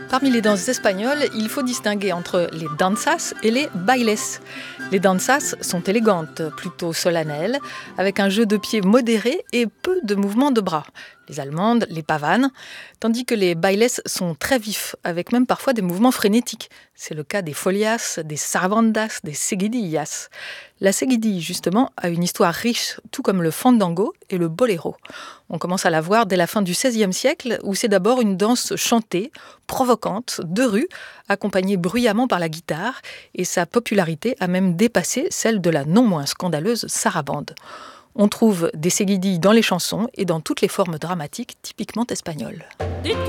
Parmi les danses espagnoles, il faut distinguer entre les danzas et les bailes. Les danzas sont élégantes, plutôt solennelles, avec un jeu de pieds modéré et peu de mouvements de bras. Les allemandes, les pavanes, tandis que les bailes sont très vifs, avec même parfois des mouvements frénétiques. C'est le cas des folias, des sarbandas, des seguidillas. La seguidille, justement, a une histoire riche, tout comme le fandango et le boléro. On commence à la voir dès la fin du XVIe siècle, où c'est d'abord une danse chantée, provocante, de rue, accompagnée bruyamment par la guitare, et sa popularité a même dépassé celle de la non moins scandaleuse sarabande. On trouve des seguidilles dans les chansons et dans toutes les formes dramatiques typiquement espagnoles.